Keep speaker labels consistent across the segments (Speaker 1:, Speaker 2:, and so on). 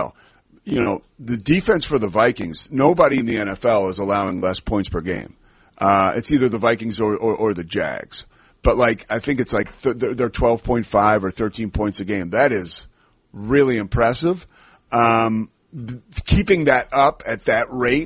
Speaker 1: The defense for the Vikings, nobody in the NFL is allowing less points per game. It's either the Vikings or the Jags. But, I think it's they're 12.5 or 13 points a game. That is really impressive. Keeping that up at that rate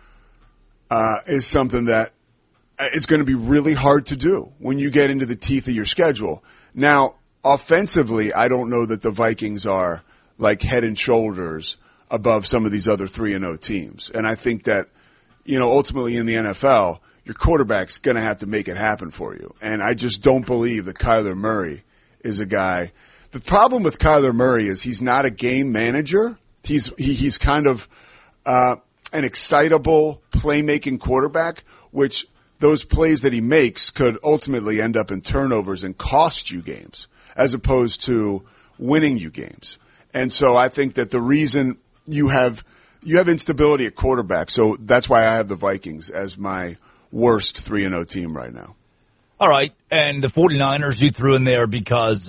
Speaker 1: is something that is going to be really hard to do when you get into the teeth of your schedule. Now, offensively, I don't know that the Vikings are head and shoulders above some of these other 3-0 teams. And I think that, ultimately in the NFL, your quarterback's going to have to make it happen for you. And I just don't believe that Kyler Murray is a guy. The problem with Kyler Murray is he's not a game manager. He's kind of an excitable playmaking quarterback, which those plays that he makes could ultimately end up in turnovers and cost you games, as opposed to winning you games. And so I think that the reason you have instability at quarterback, so that's why I have the Vikings as my worst 3-0 team right now.
Speaker 2: All right, and the 49ers you threw in there because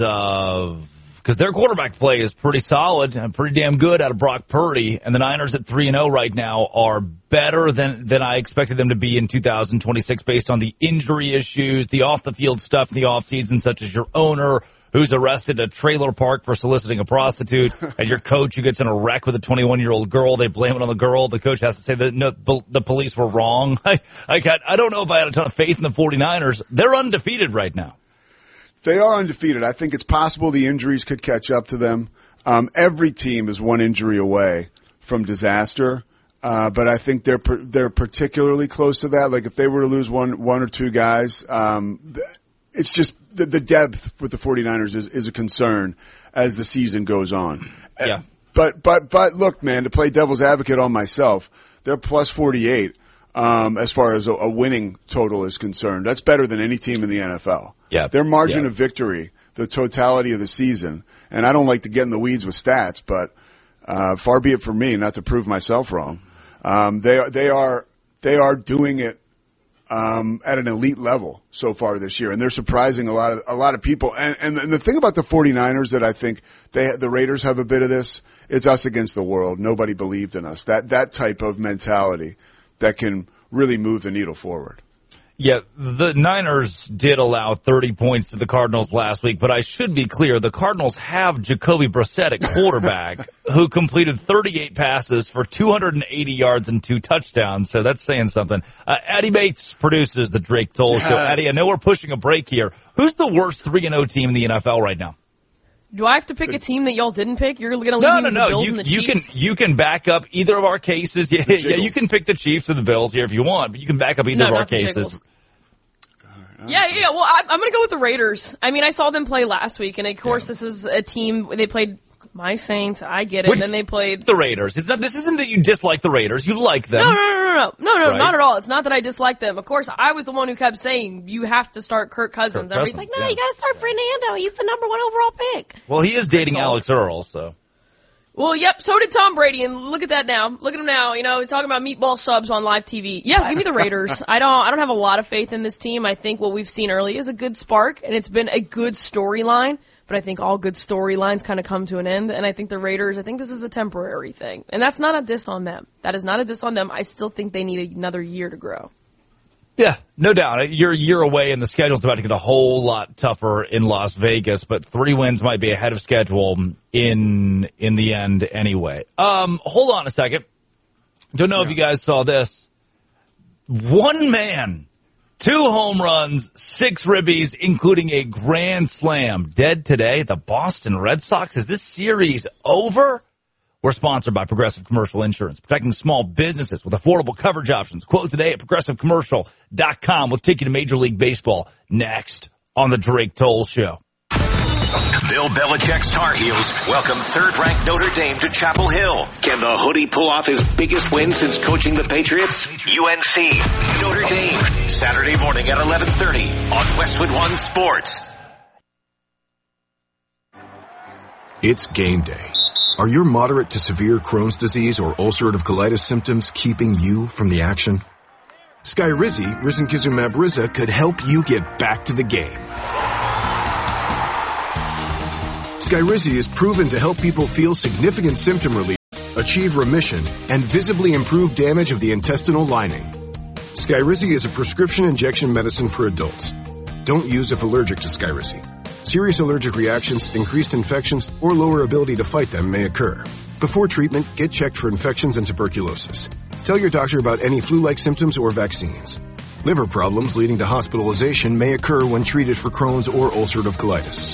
Speaker 2: their quarterback play is pretty solid and pretty damn good out of Brock Purdy, and the Niners at 3-0 right now are better than I expected them to be in 2026 based on the injury issues, the off-the-field stuff in the offseason, such as your owner who's arrested at a trailer park for soliciting a prostitute, and your coach who gets in a wreck with a 21-year-old girl. They blame it on the girl. The coach has to say that no, the police were wrong. I don't know if I had a ton of faith in the 49ers. They're undefeated right now.
Speaker 1: They are undefeated. I think it's possible the injuries could catch up to them. Every team is one injury away from disaster, but I think they're particularly close to that. If they were to lose one or two guys, it's just the depth with the 49ers is a concern as the season goes on.
Speaker 2: Yeah.
Speaker 1: But look, man, to play devil's advocate on myself, they're plus 48 as far as a winning total is concerned. That's better than any team in the NFL.
Speaker 2: Yeah.
Speaker 1: Their margin of victory, the totality of the season, and I don't like to get in the weeds with stats, but far be it from me not to prove myself wrong. They are doing it at an elite level so far this year, and they're surprising a lot of people. And the thing about the 49ers that I think the Raiders have a bit of this, it's us against the world. Nobody believed in us. That type of mentality that can really move the needle forward.
Speaker 2: Yeah, the Niners did allow 30 points to the Cardinals last week, but I should be clear, the Cardinals have Jacoby Brissett at quarterback, who completed 38 passes for 280 yards and 2 touchdowns, so that's saying something. Addy Bates produces the Drake Toll Show. Addy, I know we're pushing a break here. Who's the worst 3-0 team in the NFL right now?
Speaker 3: Do I have to pick a team that y'all didn't pick? You're going to leave me with the Bills and the Chiefs?
Speaker 2: You can back up either of our cases. Yeah, you can pick the Chiefs or the Bills here if you want, but you can back up either of our cases.
Speaker 3: Yeah. Well, I'm going to go with the Raiders. I mean, I saw them play last week, and of course, this is a team. They played my Saints. I get it. And then they played
Speaker 2: the Raiders. This isn't that you dislike the Raiders. You like them.
Speaker 3: No,
Speaker 2: right?
Speaker 3: Not at all. It's not that I dislike them. Of course, I was the one who kept saying you have to start Kirk Cousins. Everybody's like, no, you got to start Fernando. He's the number 1 overall pick.
Speaker 2: Well, he is dating Alex Earl, so.
Speaker 3: Well, yep, so did Tom Brady, and look at that now. Look at him now, talking about meatball subs on live TV. Yeah, give me the Raiders. I don't have a lot of faith in this team. I think what we've seen early is a good spark, and it's been a good storyline, but I think all good storylines kind of come to an end, and I think the Raiders, I think this is a temporary thing. And that's not a diss on them. That is not a diss on them. I still think they need another year to grow.
Speaker 2: Yeah, no doubt. You're a year away, and the schedule's about to get a whole lot tougher in Las Vegas, but 3 wins might be ahead of schedule in the end anyway. Hold on a second. Don't know if you guys saw this. One man, 2 home runs, 6 ribbies, including a grand slam. Dead today, the Boston Red Sox. Is this series over? We're sponsored by Progressive Commercial Insurance, protecting small businesses with affordable coverage options. Quote today at progressivecommercial.com. Let's take you to Major League Baseball next on the Drake Toll Show.
Speaker 4: Bill Belichick's Tar Heels welcome third-ranked Notre Dame to Chapel Hill. Can the Hoodie pull off his biggest win since coaching the Patriots? UNC, Notre Dame, Saturday morning at 11:30 on Westwood One Sports.
Speaker 5: It's game day. Are your moderate to severe Crohn's disease or ulcerative colitis symptoms keeping you from the action? Skyrizi, risankizumab Riza, could help you get back to the game. Skyrizi is proven to help people feel significant symptom relief achieve remission, and visibly improve damage of the intestinal lining. Skyrizi is a prescription injection medicine for adults. Don't use if allergic to Skyrizi. Serious allergic reactions, increased infections, or lower ability to fight them may occur. Before treatment, get checked for infections and tuberculosis. Tell your doctor about any flu-like symptoms or vaccines. Liver problems leading to hospitalization may occur when treated for Crohn's or ulcerative colitis.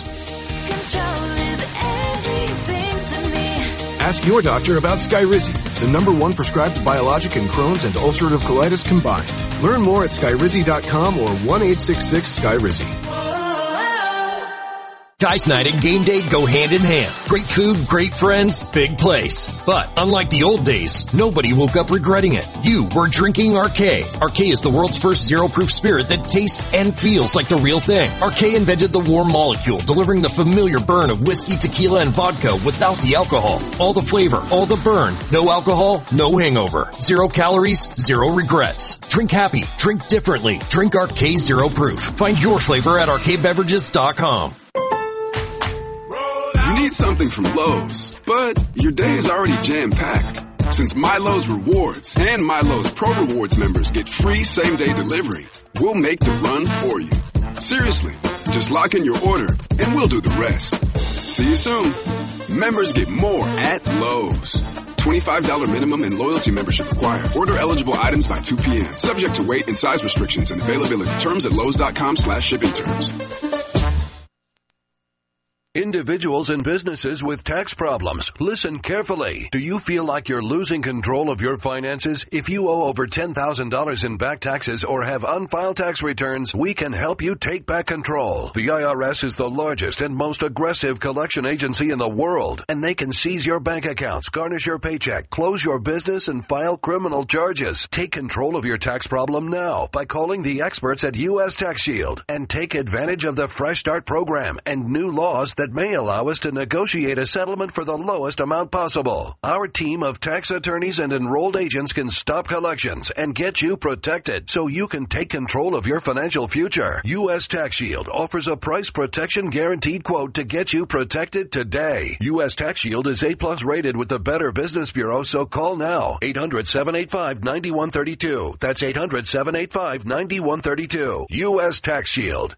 Speaker 5: Ask your doctor about Skyrizi, the #1 prescribed biologic in Crohn's and ulcerative colitis combined. Learn more at skyrizi.com or 1-866-SKYRIZI.
Speaker 6: Guys Night and Game Day go hand in hand. Great food, great friends, big place. But unlike the old days, nobody woke up regretting it. You were drinking Arcay. Arcay is the world's first zero-proof spirit that tastes and feels like the real thing. Arcay invented the warm molecule, delivering the familiar burn of whiskey, tequila, and vodka without the alcohol. All the flavor, all the burn. No alcohol, no hangover. 0 calories, 0 regrets. Drink happy, drink differently. Drink Arcay Zero Proof. Find your flavor at arcaybeverages.com.
Speaker 7: You need something from Lowe's, but your day is already jam-packed. Since MyLowe's Rewards and MyLowe's Pro Rewards members get free same-day delivery, we'll make the run for you. Seriously, just lock in your order and we'll do the rest. See you soon. Members get more at Lowe's. $25 minimum and loyalty membership required. Order eligible items by 2 p.m. Subject to weight and size restrictions and availability. Terms at Lowe's.com/shipping terms.
Speaker 8: Individuals and businesses with tax problems, listen carefully. Do you feel like you're losing control of your finances? If you owe over $10,000 in back taxes or have unfiled tax returns, we can help you take back control. The IRS is the largest and most aggressive collection agency in the world, and they can seize your bank accounts, garnish your paycheck, close your business, and file criminal charges. Take control of your tax problem now by calling the experts at U.S. Tax Shield and take advantage of the Fresh Start program and new laws that may allow us to negotiate a settlement for the lowest amount possible. Our team of tax attorneys and enrolled agents can stop collections and get you protected so you can take control of your financial future. U.S. Tax Shield offers a price protection guaranteed quote to get you protected today. U.S. Tax Shield is A+ rated with the Better Business Bureau, so call now. 800-785-9132. That's 800-785-9132. U.S. Tax Shield.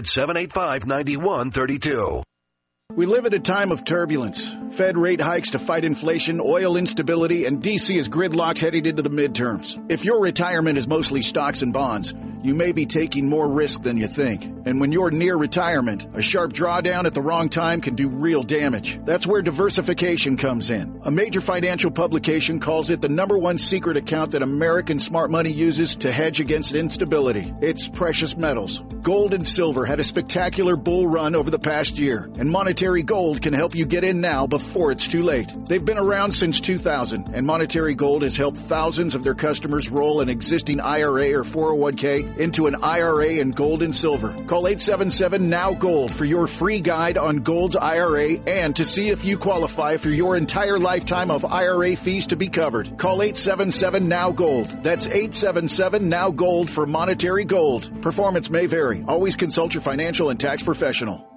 Speaker 8: 800-785-9132.
Speaker 9: We live at a time of turbulence. Fed rate hikes to fight inflation, oil instability, and D.C. is gridlocked heading into the midterms. If your retirement is mostly stocks and bonds, you may be taking more risk than you think. And when you're near retirement, a sharp drawdown at the wrong time can do real damage. That's where diversification comes in. A major financial publication calls it the #1 secret account that American smart money uses to hedge against instability. It's precious metals. Gold and silver had a spectacular bull run over the past year, and Monetary Gold can help you get in now before it's too late. They've been around since 2000, and Monetary Gold has helped thousands of their customers roll an existing IRA or 401k into an IRA in gold and silver. Call 877-NOW-GOLD for your free guide on Gold's IRA and to see if you qualify for your entire lifetime of IRA fees to be covered. Call 877-NOW-GOLD. That's 877-NOW-GOLD for Monetary Gold. Performance may vary. Always consult your financial and tax professional.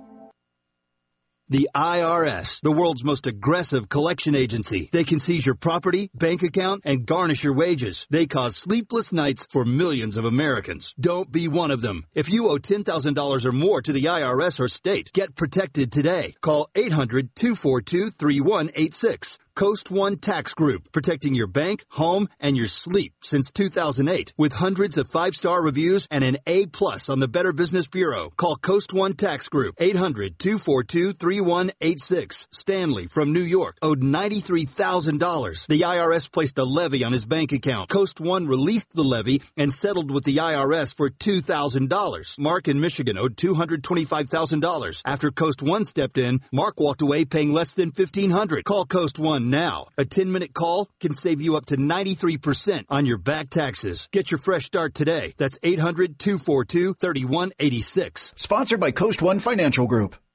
Speaker 10: The IRS, the world's most aggressive collection agency. They can seize your property, bank account, and garnish your wages. They cause sleepless nights for millions of Americans. Don't be one of them. If you owe $10,000 or more to the IRS or state, get protected today. Call 800-242-3186. Coast One Tax Group, protecting your bank, home, and your sleep since 2008. With hundreds of 5-star reviews and an A+ on the Better Business Bureau. Call Coast One Tax Group, 800-242-3186. Stanley from New York owed $93,000. The IRS placed a levy on his bank account. Coast One released the levy and settled with the IRS for $2,000. Mark in Michigan owed $225,000. After Coast One stepped in, Mark walked away paying less than $1,500. Call Coast One now. A 10-minute call can save you up to 93% on your back taxes. Get your fresh start today. That's 800-242-3186.
Speaker 9: Sponsored by Coast One Financial Group.